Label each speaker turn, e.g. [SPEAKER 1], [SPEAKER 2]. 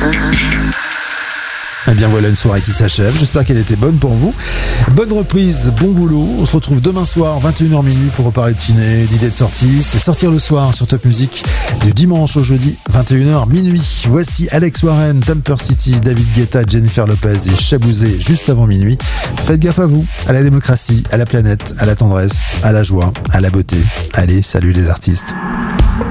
[SPEAKER 1] Eh bien voilà une soirée qui s'achève, j'espère qu'elle était bonne pour vous. Bonne reprise, bon boulot, on se retrouve demain soir 21h minuit pour reparler de ciné, d'idées de sortie. C'est Sortir le soir sur Top Music du dimanche au jeudi 21h minuit. Voici Alex Warren, Tamper City, David Guetta, Jennifer Lopez et Chabouzé juste avant minuit. Faites gaffe à vous, à la démocratie, à la planète, à la tendresse, à la joie, à la beauté. Allez, salut les artistes.